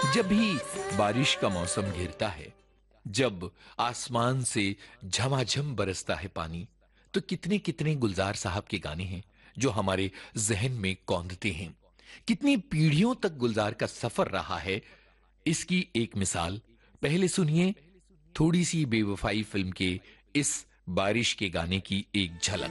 जब भी बारिश का मौसम घिरता है, जब आसमान से झमाझम बरसता है पानी, तो कितने कितने गुलजार साहब के गाने हैं जो हमारे जहन में कौंधते हैं। कितनी पीढ़ियों तक गुलजार का सफर रहा है, इसकी एक मिसाल पहले सुनिए। थोड़ी सी बेवफाई फिल्म के इस बारिश के गाने की एक झलक।